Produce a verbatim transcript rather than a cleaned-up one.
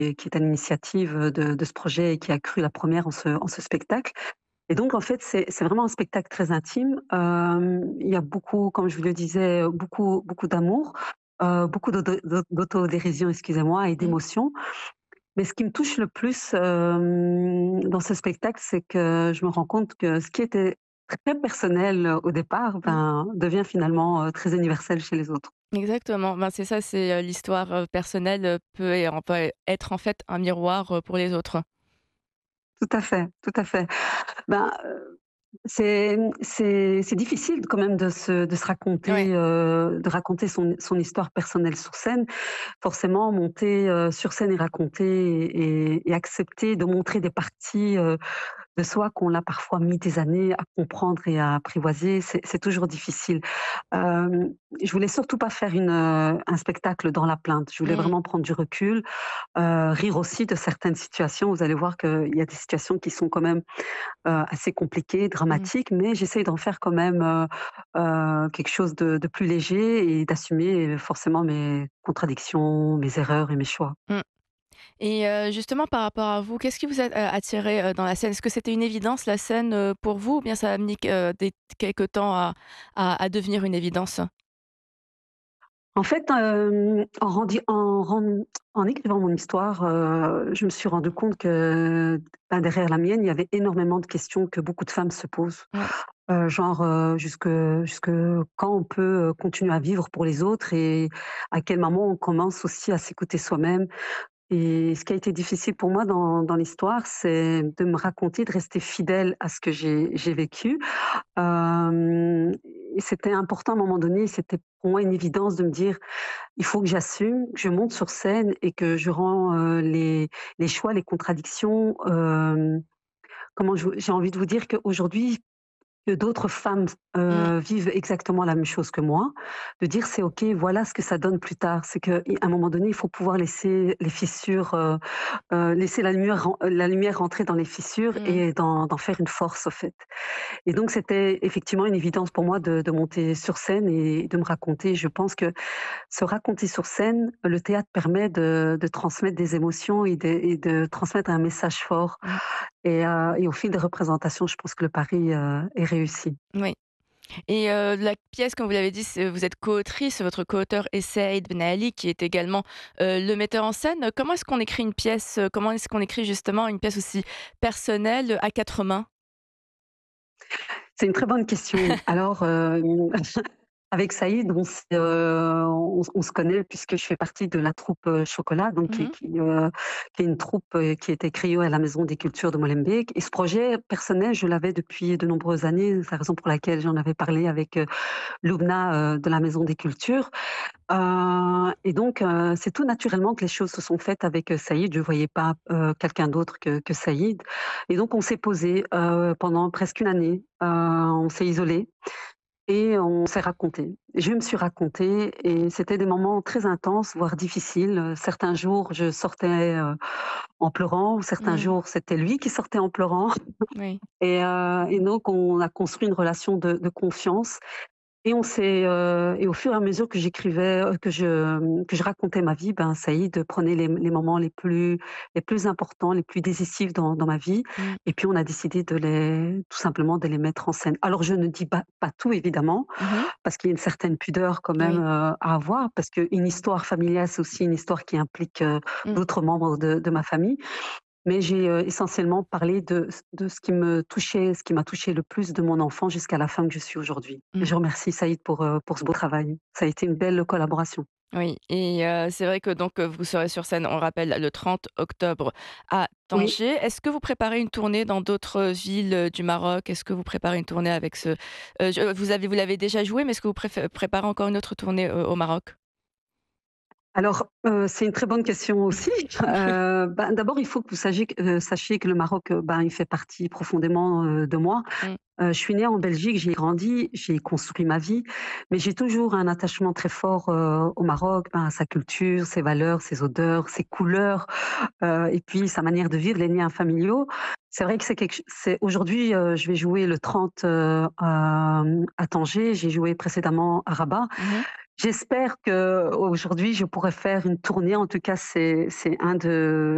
est qui est à l'initiative, de de ce projet et qui a cru la première en ce en ce spectacle. Et donc en fait, c'est c'est vraiment un spectacle très intime. Hem, il y a beaucoup, comme je vous le disais, beaucoup beaucoup d'amour, heu, beaucoup d'auto d'aut d'autodérision, excusez-moi, et Mmh. d'émotion. Mais ce qui me touche le plus, hem, dans ce spectacle, c'est que je me rends compte que ce qui était très personnel, heu, au départ, Mmh. ben, devient finalement, heu, très universel chez les autres. Exactement, ben, c'est ça, c'est, heu, l'histoire, heu, personnelle, heu, peut et on peut être en fait un miroir, heu, pour les autres. Tout à fait, tout à fait. Ben, heu, c'est, mmh, c'est c'est difficile quand même de se de se Ouais. raconter, heu, de raconter son son histoire personnelle sur scène. Forcément, monter, heu, sur scène et raconter et et accepter de montrer des parties, heu, de soi qu'on a parfois mis des années à comprendre et à apprivoiser, c'est c'est toujours difficile. Hem, je voulais surtout pas faire une, heu, un spectacle dans la plainte. Je voulais Mmh. vraiment prendre du recul, heu, rire aussi de certaines situations. Vous allez voir qu'il y a des situations qui sont quand même, heu, assez compliquées, Mmh. dramatiques, mais j'essaye d'en faire quand même, heu heu, quelque chose de de plus léger et d'assumer, heu, forcément mes contradictions, mes erreurs et mes choix. Mmh. Et heu, justement par rapport à vous, qu'est-ce qui vous a, heu, attiré, heu, dans la scène? Est-ce que c'était une évidence la scène, heu, pour vous ou bien ça a mis q heu, des quelque temps à à à devenir une évidence? En fait, hem, en rendi en ren en écrivant mon histoire, heu, je me suis rendu compte que, bah, derrière la mienne, il y avait énormément de questions que beaucoup de femmes se posent. Ouais. Heu, genre, heu, jusque jusque quand on peut, heu, continuer à vivre pour les autres et à quel moment on commence aussi à s'écouter soi-même. Et ce qui a été difficile pour moi dans dans l'histoire, c'est de me raconter, de rester fidèle à ce que j'ai j'ai vécu. Hem et c'était important à un moment donné, c'était pour moi une évidence de me dire: «Il faut que j'assume, que je monte sur scène et que je rends, heu, les les choix, les contradictions», hem, comment je j'ai envie de vous dire qu'aujourd'hui, que d'autres femmes, Mmh. heu, vivent exactement la même chose que moi, de dire: «C'est OK, voilà ce que ça donne plus tard». C'est qu'à un moment donné, il faut pouvoir laisser les fissures, heu heu, laisser la lumière ren la lumière rentrer dans les fissures Mmh. et d'en d'en faire une force, au fait. Et donc c'était effectivement une évidence pour moi de de monter sur scène et de me raconter. Je pense que se raconter sur scène, le théâtre permet de de transmettre des émotions et de et de transmettre un message fort Mmh. et heu et au fil des représentations, je pense que le pari, heu, est réussi. Oui. Et heu, la pièce, comme vous l'avez dit, c'est vous êtes coautrice, votre coauteur est Saïd Ben Ali qui est également, heu, le metteur en scène. Comment est-ce qu'on écrit une pièce, heu, comment est-ce qu'on écrit justement une pièce aussi personnelle, à quatre mains? C'est une très bonne question. Alors, hem, avec Saïd, on s'est, heu, on on se connaît puisque je fais partie de la troupe, heu, Chocolat, donc Mmh qui mh. qui, heu, qui est une troupe, heu, qui a été créée à la Maison des Cultures de Molenbeek. Et ce projet personnel, je l'avais depuis de nombreuses années. C'est la raison pour laquelle j'en avais parlé avec, heu, Lubna, heu, de la Maison des Cultures. Heu et donc, heu, c'est tout naturellement que les choses se sont faites avec, heu, Saïd. Je ne voyais pas, heu, quelqu'un d'autre que que Saïd. Et donc on s'est posé heu, pendant presque une année. Heu, on s'est isolé et on s'est raconté. Je me suis racontée et c'était des moments très intenses, voire difficiles. Heu, certains jours, je sortais, heu, en pleurant, certains Mmh. jours, c'était lui qui sortait en pleurant. Oui. Et heu et donc on a construit une relation de de confiance. Et on s'est, heu et au fur et à mesure que j'écrivais, heu, que je, mmh, que je racontais ma vie, ben, Saïd prenait les les moments les plus les plus importants, les plus décisifs dans dans ma vie Mmh. et puis on a décidé de les tout simplement de les mettre en scène. Alors je ne dis pas pas tout évidemment, Mmh mh. parce qu'il y a une certaine pudeur quand même, Oui. heu, à avoir, parce qu'une histoire familiale, c'est aussi une histoire qui implique, heu, Mmh. d'autres membres de de ma famille. Mais j'ai, heu, essentiellement parlé de c de ce qui me touchait, ce qui m'a touché le plus de mon enfant jusqu'à la femme que je suis aujourd'hui. Et Mmh. je remercie Saïd pour, heu, pour ce beau travail. Ça a été une belle collaboration. Oui et heu, c'est vrai que donc, heu, vous serez sur scène, on rappelle, le trente octobre à Oui. Tanger. Est-ce que vous préparez une tournée dans d'autres villes, heu, du Maroc? Est-ce que vous préparez une tournée avec ce heu, je vous avez vous l'avez déjà joué, mais est-ce que vous préfé préparez encore une autre tournée, heu, au Maroc? Alors, heu, c'est une très bonne question aussi. Heu, ben, d'abord, il faut que vous sachiez que, heu, sachiez que le Maroc, heu, ben, il fait partie profondément, heu, de moi. Mmh. Heu, je suis née en Belgique, j'y ai grandi, j'y ai construit ma vie, mais j'ai toujours un attachement très fort, heu, au Maroc, ben, à sa culture, ses valeurs, ses odeurs, ses couleurs, heu et puis sa manière de vivre, les liens familiaux. C'est vrai que c'est quelque ch c'est aujourd'hui, heu, je vais jouer le trente, heu, hem, à Tanger, j'ai joué précédemment à Rabat. Mmh mh. J'espère qu'aujourd'hui je pourrai faire une tournée, en tout cas c'est c'est un de